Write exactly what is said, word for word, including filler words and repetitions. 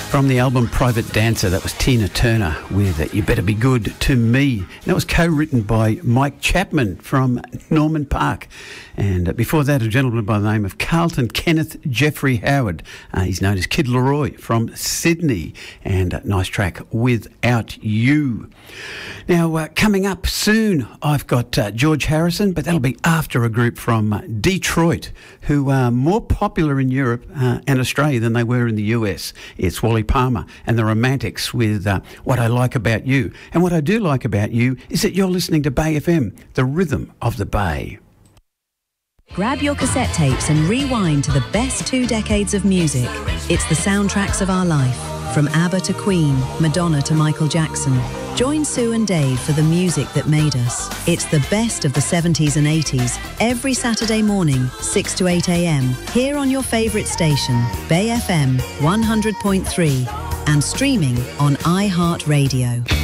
From the album Private Dancer, that was Tina Turner with uh, You Better Be Good to Me. And that was co-written by Mike Chapman from Norman Park. And uh, before that, a gentleman by the name of Carlton Kenneth Jeffrey Howard. Uh, he's known as Kid Leroy from Sydney. And a nice track, Without You. Now, uh, coming up soon, I've got uh, George Harrison, but that'll be after a group from uh, Detroit, who are more popular in Europe uh, and Australia than they were in the U S. It's Wally Palmer and the Romantics with uh, What I Like About You. And what I do like about you is that you're listening to Bay F M, the rhythm of the Bay. Grab your cassette tapes and rewind to the best two decades of music. It's the soundtracks of our life. From ABBA to Queen, Madonna to Michael Jackson. Join Sue and Dave for the music that made us. It's the best of the seventies and eighties, every Saturday morning, six to eight a.m, here on your favourite station, Bay F M one hundred point three, and streaming on iHeartRadio.